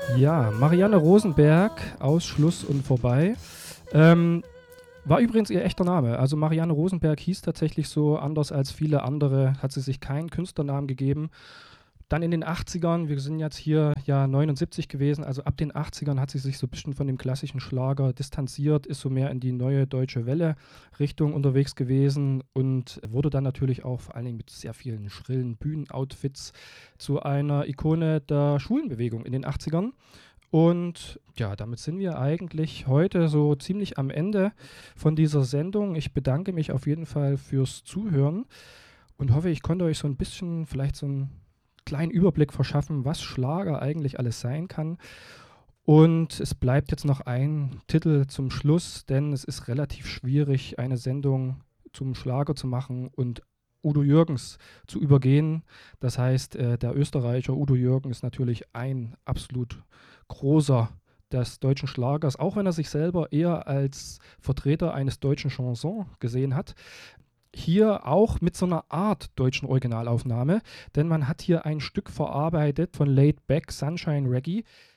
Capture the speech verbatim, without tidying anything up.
Ja, Marianne Rosenberg, aus Schluss und vorbei. Ähm, war übrigens ihr echter Name. Also Marianne Rosenberg hieß tatsächlich so, anders als viele andere, hat sie sich keinen Künstlernamen gegeben. Dann in den achtzigern, wir sind jetzt hier ja neunundsiebzig gewesen, also ab den achtzigern hat sie sich so ein bisschen von dem klassischen Schlager distanziert, ist so mehr in die neue deutsche Welle-Richtung unterwegs gewesen und wurde dann natürlich auch vor allen Dingen mit sehr vielen schrillen Bühnenoutfits zu einer Ikone der Schwulenbewegung in den achtzigern. Und ja, damit sind wir eigentlich heute so ziemlich am Ende von dieser Sendung. Ich bedanke mich auf jeden Fall fürs Zuhören und hoffe, ich konnte euch so ein bisschen vielleicht so einen kleinen Überblick verschaffen, was Schlager eigentlich alles sein kann. Und es bleibt jetzt noch ein Titel zum Schluss, denn es ist relativ schwierig, eine Sendung zum Schlager zu machen und Udo Jürgens zu übergehen. Das heißt, äh, der Österreicher Udo Jürgens ist natürlich ein absolut großer des deutschen Schlagers, auch wenn er sich selber eher als Vertreter eines deutschen Chansons gesehen hat. Hier auch mit so einer Art deutschen Originalaufnahme, denn man hat hier ein Stück verarbeitet von Laid Back Sunshine Reggae.